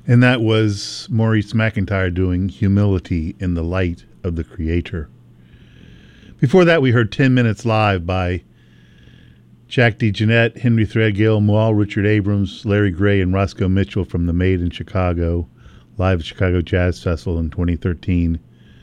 And that was Maurice McIntyre doing Humility in the Light of the Creator. Before that, we heard 10 Minutes Live by Jack DeJohnette, Henry Threadgill, Moal, Richard Abrams, Larry Gray, and Roscoe Mitchell from The Maid in Chicago, live at Chicago Jazz Festival in 2013.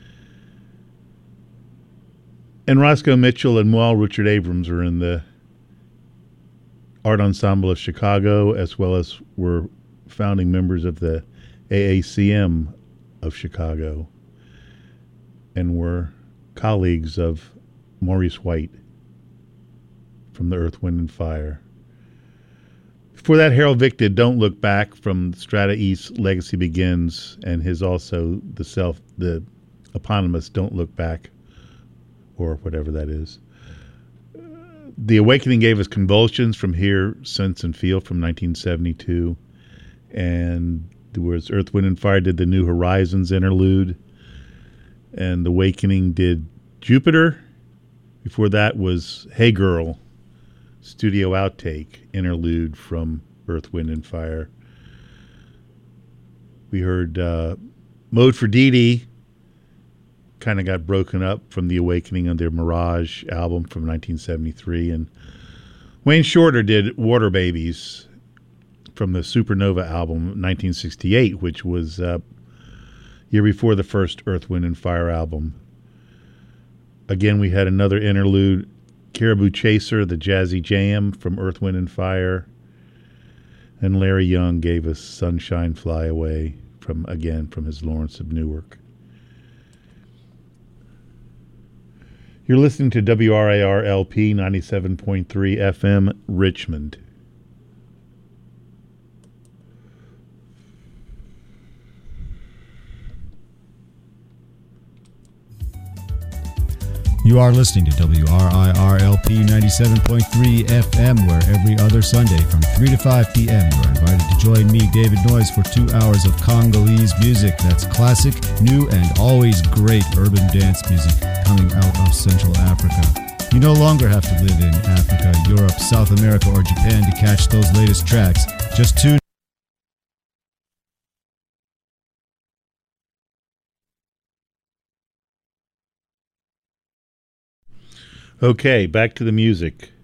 And Roscoe Mitchell and Moal, Richard Abrams were in the Art Ensemble of Chicago, as well as were founding members of the AACM of Chicago, and were colleagues of Maurice White from the Earth, Wind, and Fire. Before that, Harold Vick did Don't Look Back from Strata East Legacy Begins, and his also the eponymous Don't Look Back, or whatever that is. The Awakening gave us Convulsions from Hear, Sense, and Feel from 1972. And there was Earth, Wind, and Fire did the New Horizons interlude. And The Awakening did Jupiter. Before that was Hey Girl, studio outtake interlude from Earth, Wind, and Fire. We heard Mode for Dee Dee. Kind of got broken up from The Awakening on their Mirage album from 1973. And Wayne Shorter did Water Babies from the Supernova album 1968, which was year before the first Earth, Wind, and Fire album. Again, we had another interlude, Caribou Chaser, the Jazzy Jam from Earth, Wind, and Fire. And Larry Young gave us Sunshine Fly Away from his Lawrence of Newark. You're listening to WRAR LP 97.3 FM Richmond. You are listening to WRIR-LP 97.3 FM, where every other Sunday from 3 to 5 p.m. you are invited to join me, David Noyes, for 2 hours of Congolese music. That's classic, new, and always great urban dance music coming out of Central Africa. You no longer have to live in Africa, Europe, South America, or Japan to catch those latest tracks. Just tune. Okay, back to the music.